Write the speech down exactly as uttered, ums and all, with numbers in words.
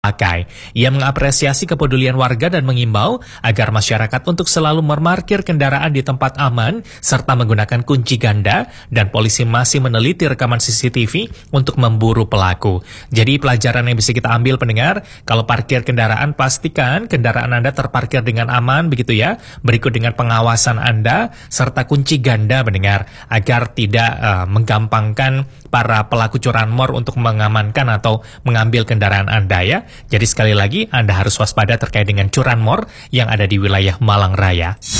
pakai. Ia mengapresiasi kepedulian warga dan mengimbau agar masyarakat untuk selalu memarkir kendaraan di tempat aman serta menggunakan kunci ganda, dan polisi masih meneliti rekaman C C T V untuk memburu pelaku. Jadi pelajaran yang bisa kita ambil pendengar, kalau parkir kendaraan pastikan kendaraan Anda terparkir dengan aman begitu ya, berikut dengan pengawasan Anda serta kunci ganda pendengar, agar tidak uh, menggampangkan para pelaku curanmor untuk mengamankan atau mengambil kendaraan Anda ya. Jadi sekali lagi, Anda harus waspada terkait dengan curanmor yang ada di wilayah Malang Raya.